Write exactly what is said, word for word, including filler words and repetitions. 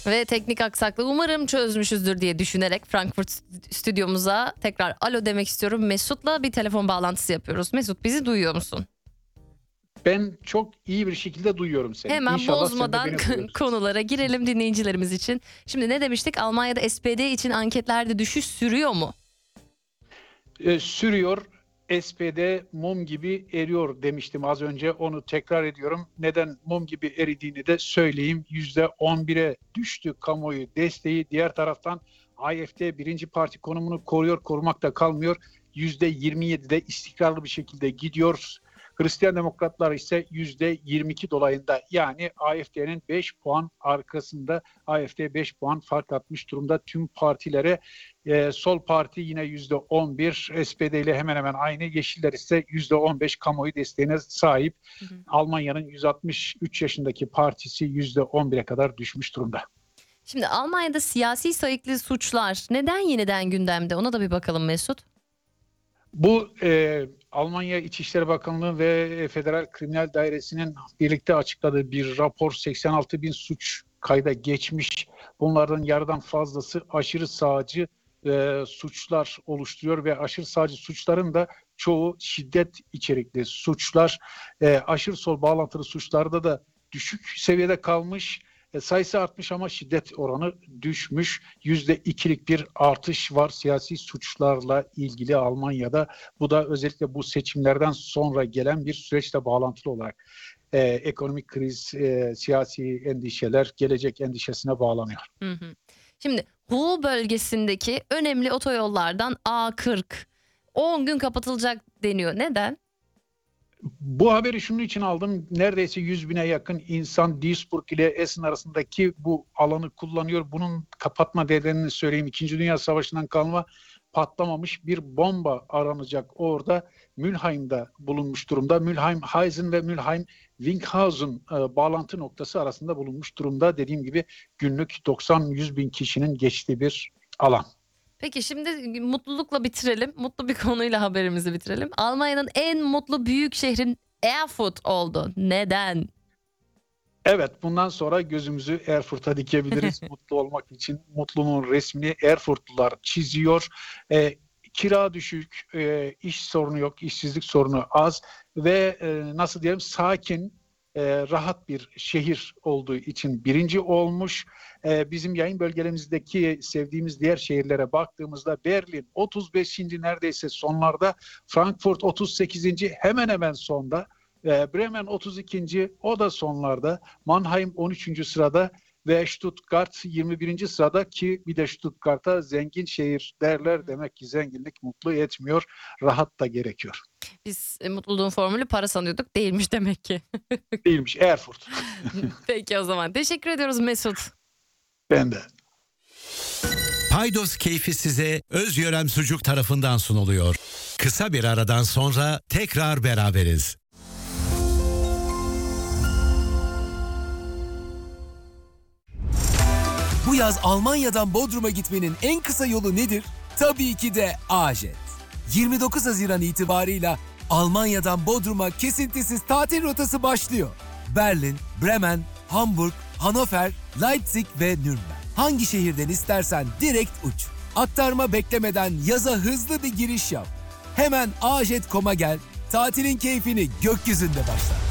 Ve teknik aksaklığı umarım çözmüşüzdür diye düşünerek Frankfurt stüdyomuza tekrar alo demek istiyorum. Mesut'la bir telefon bağlantısı yapıyoruz. Mesut, bizi duyuyor musun? Ben çok iyi bir şekilde duyuyorum seni. Hemen İnşallah bozmadan konulara girelim dinleyicilerimiz için. Şimdi ne demiştik? Almanya'da S P D için anketlerde düşüş sürüyor mu? Ee, sürüyor. S P D mum gibi eriyor demiştim az önce. Onu tekrar ediyorum. Neden mum gibi eridiğini de söyleyeyim. yüzde on bire düştü kamuoyu desteği. Diğer taraftan A F D birinci parti konumunu koruyor, korumakta kalmıyor. yüzde yirmi yedide istikrarlı bir şekilde gidiyor. Hristiyan Demokratlar ise yüzde yirmi iki dolayında, yani A F D'nin beş puan arkasında. A F D beş puan fark atmış durumda tüm partilere. Ee, Sol Parti yine yüzde on bir, S P D ile hemen hemen aynı. Yeşiller ise yüzde on beş kamuoyu desteğine sahip. Hı hı. Almanya'nın yüz altmış üç yaşındaki partisi yüzde on bire kadar düşmüş durumda. Şimdi Almanya'da siyasi sayıklı suçlar neden yeniden gündemde? Ona da bir bakalım Mesut. Bu e, Almanya İçişleri Bakanlığı ve Federal Kriminal Dairesi'nin birlikte açıkladığı bir rapor. seksen altı bin suç kayda geçmiş. Bunlardan yarıdan fazlası aşırı sağcı e, suçlar oluşturuyor ve aşırı sağcı suçların da çoğu şiddet içerikli suçlar. E, aşırı sol bağlantılı suçlarda da düşük seviyede kalmış. E, sayısı artmış ama şiddet oranı düşmüş. Yüzde ikilik bir artış var siyasi suçlarla ilgili Almanya'da. Bu da özellikle bu seçimlerden sonra gelen bir süreçle bağlantılı olarak e, ekonomik kriz, e, siyasi endişeler, gelecek endişesine bağlanıyor. Hı hı. Şimdi Hu bölgesindeki önemli otoyollardan A kırk on gün kapatılacak deniyor. Neden? Bu haberi şunun için aldım. Neredeyse yüz bine yakın insan Duisburg ile Essen arasındaki bu alanı kullanıyor. Bunun kapatma nedenini söyleyeyim. İkinci Dünya Savaşı'ndan kalma patlamamış bir bomba aranacak orada. Mülheim'de bulunmuş durumda. Mülheim-Heisen ve Mülheim-Winkhausen e, bağlantı noktası arasında bulunmuş durumda. Dediğim gibi günlük doksan yüz bin kişinin geçtiği bir alan. Peki şimdi mutlulukla bitirelim. Mutlu bir konuyla haberimizi bitirelim. Almanya'nın en mutlu büyük şehrin Erfurt oldu. Neden? Evet, bundan sonra gözümüzü Erfurt'a dikebiliriz. Mutlu olmak için mutluluğun resmini Erfurtlular çiziyor. E, kira düşük, e, iş sorunu yok, işsizlik sorunu az ve e, nasıl diyelim sakin, e, rahat bir şehir olduğu için birinci olmuş. E, bizim yayın bölgelerimizdeki sevdiğimiz diğer şehirlere baktığımızda Berlin otuz beşinci neredeyse sonlarda, Frankfurt otuz sekizinci hemen hemen sonda. Bremen otuz ikinci o da sonlarda, Mannheim on üçüncü sırada ve Stuttgart yirmi birinci sırada, ki bir de Stuttgart'a zengin şehir derler. Demek ki zenginlik mutlu etmiyor, rahat da gerekiyor. Biz e, mutluluğun formülü para sanıyorduk, değilmiş demek ki. Değilmiş, Erfurt. Peki o zaman teşekkür ediyoruz Mesut. Ben de. Paydos keyfi size Özyörem Sucuk tarafından sunuluyor. Kısa bir aradan sonra tekrar beraberiz. Bu yaz Almanya'dan Bodrum'a gitmenin en kısa yolu nedir? Tabii ki de A-Jet. yirmi dokuz Haziran itibarıyla Almanya'dan Bodrum'a kesintisiz tatil rotası başlıyor. Berlin, Bremen, Hamburg, Hannover, Leipzig ve Nürnberg. Hangi şehirden istersen direkt uç. Aktarma beklemeden yaza hızlı bir giriş yap. Hemen a jet nokta com'a gel, tatilin keyfini gökyüzünde başla.